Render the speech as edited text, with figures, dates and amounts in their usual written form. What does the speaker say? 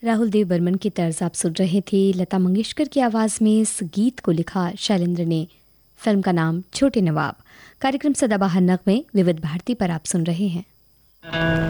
राहुल देव बर्मन की तर्ज आप सुन रहे थे। लता मंगेशकर की आवाज़ में इस गीत को लिखा शैलेंद्र ने। फिल्म का नाम छोटे नवाब। कार्यक्रम सदाबहार नगमे विविध भारती पर आप सुन रहे हैं।